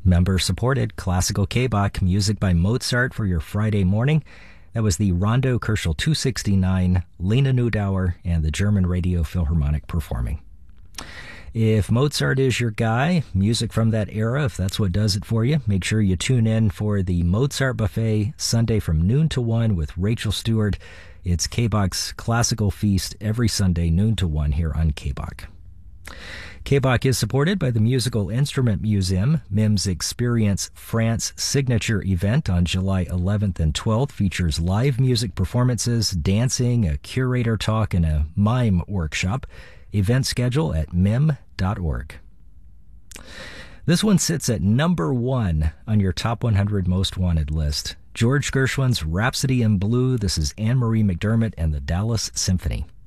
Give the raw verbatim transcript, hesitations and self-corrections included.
Member-supported classical K-Bach music by Mozart for your Friday morning. That was the Rondo Kerschel two sixty-nine, Lena Neudauer, and the German Radio Philharmonic performing. If Mozart is your guy, music from that era, if that's what does it for you, make sure you tune in for the Mozart Buffet Sunday from noon to one with Rachel Stewart. It's K-Bach's Classical Feast every Sunday, noon to one here on K-Bach. K-Bach is supported by the Musical Instrument Museum. M I M's Experience France signature event on July eleventh and twelfth features live music performances, dancing, a curator talk, and a mime workshop. Event schedule at mim dot org. This one sits at number one on your top one hundred most wanted list. George Gershwin's Rhapsody in Blue. This is Anne-Marie McDermott and the Dallas Symphony.